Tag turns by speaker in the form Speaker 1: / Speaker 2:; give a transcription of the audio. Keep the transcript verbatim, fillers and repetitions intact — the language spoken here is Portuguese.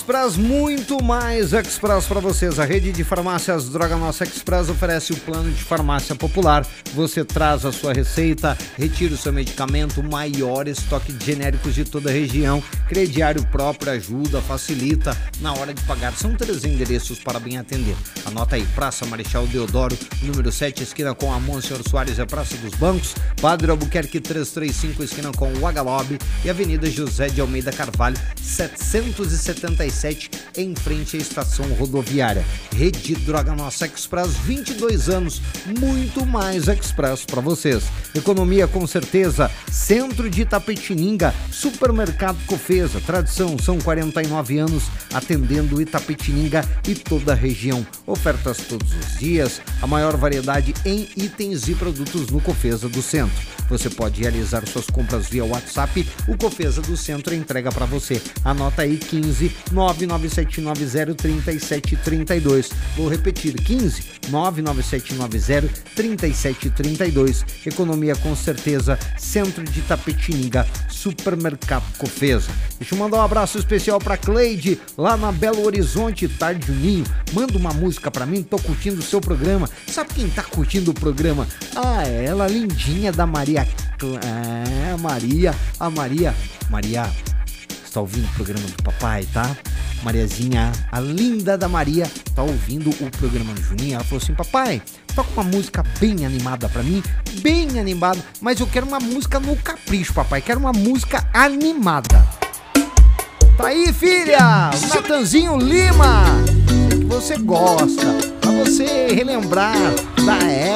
Speaker 1: Express, muito mais Express para vocês. A rede de farmácias Droga Nossa Express oferece o plano de farmácia popular. Você traz a sua receita, retira o seu medicamento, maior estoque de genéricos de toda a região. Crediário próprio ajuda, facilita na hora de pagar. São três endereços para bem atender. Anota aí: Praça Marechal Deodoro, número sete, esquina com a Monsenhor Soares, é Praça dos Bancos. Padre Albuquerque trezentos e trinta e cinco, esquina com o Agalob. E Avenida José de Almeida Carvalho, setecentos e setenta e sete, em frente à estação rodoviária. Rede Droga Nossa Express, vinte e dois anos, muito mais Express para vocês. Economia com certeza. Centro de Itapetininga, Supermercado Cofesa, tradição, são quarenta e nove anos atendendo Itapetininga e toda a região. Ofertas todos os dias, a maior variedade em itens e produtos no Cofesa do Centro. Você pode realizar suas compras via WhatsApp, o Cofesa do Centro entrega para você. Anota aí: quinze, nove nove sete nove zero, três sete três dois. Vou repetir: quinze, nove nove sete nove zero, três sete três dois. Economia com certeza, Centro de Itapetininga, Supermercado Cofesa. Deixa eu mandar um abraço especial para Cleide, lá na Belo Horizonte, tarde Juninho. Manda uma música para mim, tô curtindo o seu programa. Sabe quem tá curtindo o programa? Ah, é ela, lindinha da Maria. É, Maria, a Maria. Maria, você tá ouvindo o programa do papai, tá? Mariazinha, a linda da Maria, tá ouvindo o programa do Juninho. Ela falou assim: papai, toca uma música bem animada pra mim, bem animada, mas eu quero uma música no capricho, papai, quero uma música animada. Tá aí, filha, o Natanzinho Lima, sei que você gosta, pra você relembrar da época.